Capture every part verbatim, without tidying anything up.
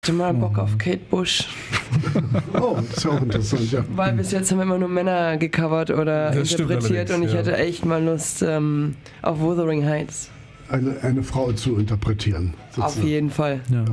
Ich hatte mal Bock auf Kate Bush. Oh, das ist ja auch interessant, ja. Weil bis jetzt haben wir immer nur Männer gecovert oder Das interpretiert und ich ja. hätte echt mal Lust ähm, auf Wuthering Heights. Eine, eine Frau zu interpretieren. Sozusagen. Auf jeden Fall. Ja.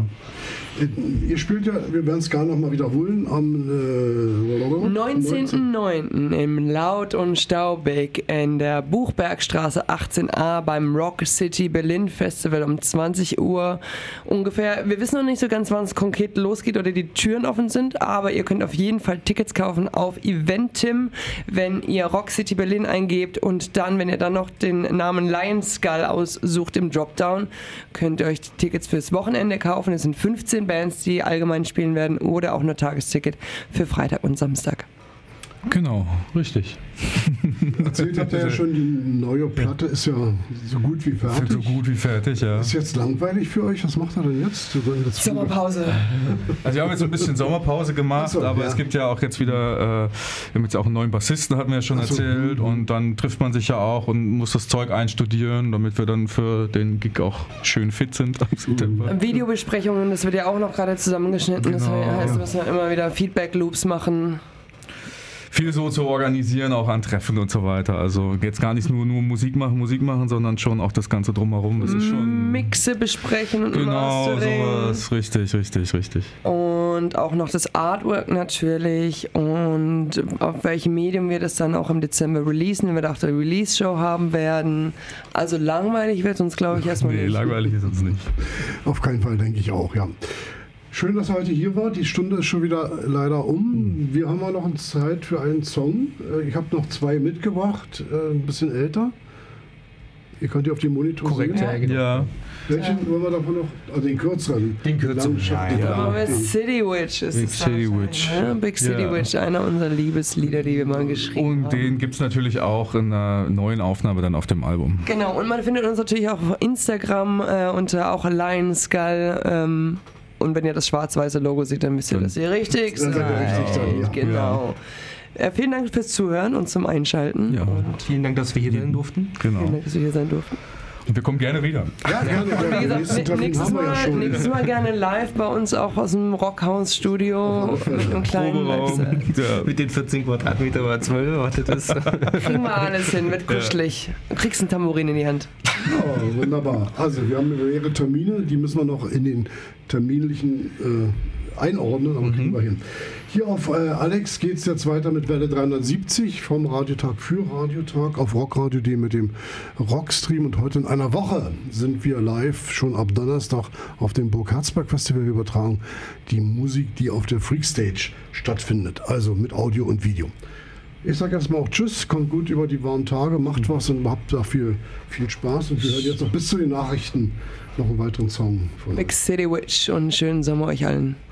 Ihr spielt ja, wir werden es gar noch mal wiederholen, am äh, neunzehnten neunten im Laut und Staubig in der Buchbergstraße achtzehn a beim Rock City Berlin Festival um zwanzig Uhr ungefähr. Wir wissen noch nicht so ganz, wann es konkret losgeht oder die Türen offen sind, aber ihr könnt auf jeden Fall Tickets kaufen auf Eventim, wenn ihr Rock City Berlin eingebt und dann, wenn ihr dann noch den Namen Lion Skull aussucht im Dropdown, könnt ihr euch die Tickets fürs Wochenende kaufen. Es sind fünfzehn Bands, die allgemein spielen werden oder auch nur Tagesticket für Freitag und Samstag. Genau, richtig. Erzählt habt ihr ja schon, die neue Platte ist ja so gut wie fertig. So gut wie fertig, ja. Ist jetzt langweilig für euch? Was macht ihr denn jetzt? jetzt Sommerpause. Also wir haben jetzt so ein bisschen Sommerpause gemacht, so, aber ja. Es gibt ja auch jetzt wieder, äh, wir haben jetzt auch einen neuen Bassisten, hatten wir ja schon so, erzählt, und dann trifft man sich ja auch und muss das Zeug einstudieren, damit wir dann für den Gig auch schön fit sind am September. Videobesprechungen, das wird ja auch noch gerade zusammengeschnitten, genau. Das heißt, wir müssen immer wieder Feedback-Loops machen. Viel so zu organisieren, auch an Treffen und so weiter. Also jetzt gar nicht nur, nur Musik machen, Musik machen, sondern schon auch das Ganze drumherum. Das ist schon Mixe besprechen und genau Mastering. Sowas. Richtig, richtig, richtig. Und auch noch das Artwork natürlich und auf welchem Medium wir das dann auch im Dezember releasen, wenn wir da auch eine Release-Show haben werden. Also langweilig wird es uns, glaube ich, erstmal nee, nicht. Nee, langweilig ist uns nicht. Auf keinen Fall, denke ich auch, ja. Schön, dass ihr heute hier wart. Die Stunde ist schon wieder leider um. Wir haben auch noch Zeit für einen Song. Ich habe noch zwei mitgebracht, ein bisschen älter. Ihr könnt die auf dem Monitor Korrekt, sehen. ja, genau. Ja. Welchen wollen wir davon noch? Also den kürzeren. Den kürzeren, ja, ja. Aber City Witch ist Big es City Witch. Ja, Big City ja. Witch, einer unserer Liebeslieder, die wir mal geschrieben und haben. Und den gibt es natürlich auch in einer neuen Aufnahme dann auf dem Album. Genau, und man findet uns natürlich auch auf Instagram äh, unter auch Lion Skull. Ähm, Und wenn ihr das schwarz-weiße Logo seht, dann wisst ihr, dass ihr richtig seid. Richtig, ja. Genau. Äh, vielen Dank fürs Zuhören und zum Einschalten. Ja. Und vielen Dank, dass wir hier sein durften. Genau. Vielen Dank, dass wir hier sein durften. Und wir kommen gerne wieder. Ja, gerne. Wie gesagt, nächstes Mal, ja nächstes Mal gerne live bei uns auch aus dem Rockhaus-Studio mit einem kleinen Website. Ja. Mit den vierzehn Quadratmeter oder zwölf, warte das. Kriegen wir alles hin, wird kuschelig. Du kriegst ein Tambourin in die Hand. Oh, wunderbar. Also wir haben mehrere Termine, die müssen wir noch in den terminlichen äh, einordnen, aber mhm. kriegen wir hin. Hier auf äh, Alex geht es jetzt weiter mit Welle dreihundertsiebzig vom Radiotag für Radiotag auf Rockradio punkt de mit dem Rockstream, und heute in einer Woche sind wir live, schon ab Donnerstag auf dem Burg Herzberg Festival. Wir übertragen die Musik, die auf der Freakstage stattfindet, also mit Audio und Video. Ich sage erstmal auch Tschüss, kommt gut über die warmen Tage, macht was und habt da viel, viel Spaß, und wir hören jetzt noch bis zu den Nachrichten noch einen weiteren Song von Big City Witch und schönen Sommer euch allen.